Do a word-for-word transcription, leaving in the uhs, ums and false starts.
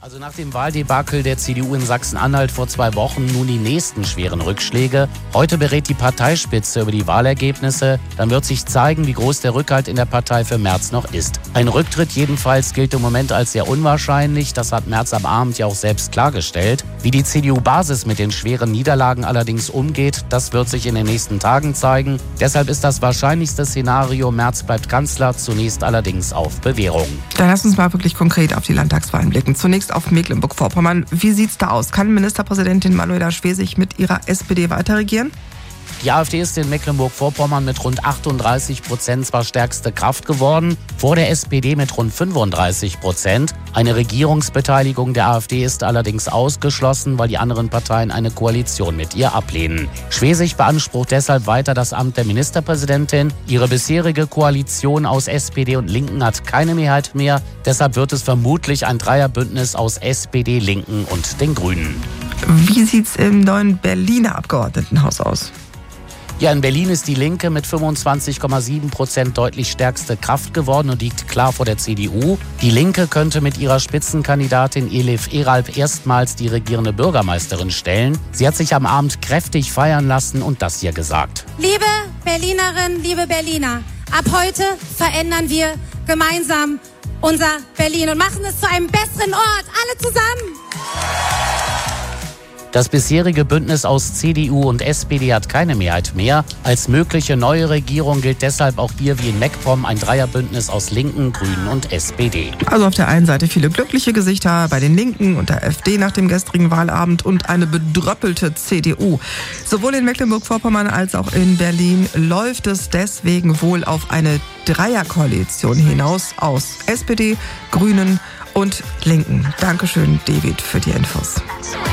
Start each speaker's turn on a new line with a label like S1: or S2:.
S1: Also nach dem Wahldebakel der C D U in Sachsen-Anhalt vor zwei Wochen nun die nächsten schweren Rückschläge. Heute berät die Parteispitze über die Wahlergebnisse. Dann wird sich zeigen, wie groß der Rückhalt in der Partei für Merz noch ist. Ein Rücktritt jedenfalls gilt im Moment als sehr unwahrscheinlich. Das hat Merz am Abend ja auch selbst klargestellt. Wie die C D U-Basis mit den schweren Niederlagen allerdings umgeht, das wird sich in den nächsten Tagen zeigen. Deshalb ist das wahrscheinlichste Szenario, Merz bleibt Kanzler, zunächst allerdings auf Bewährung.
S2: Dann lass uns mal wirklich konkret auf die Landtagswahlen blicken. Zunächst auf Mecklenburg-Vorpommern. Wie sieht's da aus? Kann Ministerpräsidentin Manuela Schwesig mit ihrer S P D weiterregieren?
S1: Die AfD ist in Mecklenburg-Vorpommern mit rund achtunddreißig Prozent zwar stärkste Kraft geworden, vor der S P D mit rund fünfunddreißig Prozent. Eine Regierungsbeteiligung der AfD ist allerdings ausgeschlossen, weil die anderen Parteien eine Koalition mit ihr ablehnen. Schwesig beansprucht deshalb weiter das Amt der Ministerpräsidentin. Ihre bisherige Koalition aus S P D und Linken hat keine Mehrheit mehr. Deshalb wird es vermutlich ein Dreierbündnis aus S P D, Linken und den Grünen.
S2: Wie sieht's im neuen Berliner Abgeordnetenhaus aus?
S1: Ja, in Berlin ist die Linke mit fünfundzwanzig Komma sieben Prozent deutlich stärkste Kraft geworden und liegt klar vor der C D U. Die Linke könnte mit ihrer Spitzenkandidatin Elif Eralp erstmals die regierende Bürgermeisterin stellen. Sie hat sich am Abend kräftig feiern lassen und das hier gesagt.
S3: Liebe Berlinerinnen, liebe Berliner, ab heute verändern wir gemeinsam unser Berlin und machen es zu einem besseren Ort. Alle zusammen!
S1: Das bisherige Bündnis aus C D U und S P D hat keine Mehrheit mehr. Als mögliche neue Regierung gilt deshalb auch hier wie in MacPom ein Dreierbündnis aus Linken, Grünen und S P D.
S2: Also auf der einen Seite viele glückliche Gesichter bei den Linken und der AfD nach dem gestrigen Wahlabend und eine bedröppelte C D U. Sowohl in Mecklenburg-Vorpommern als auch in Berlin läuft es deswegen wohl auf eine Dreierkoalition hinaus aus S P D, Grünen und Linken. Dankeschön, David, für die Infos.